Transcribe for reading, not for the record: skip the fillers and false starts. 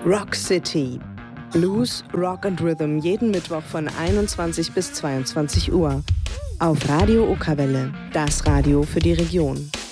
Rock City. Blues, Rock and Rhythm jeden Mittwoch von 21 bis 22 Uhr. Auf Radio Okerwelle, das Radio für die Region.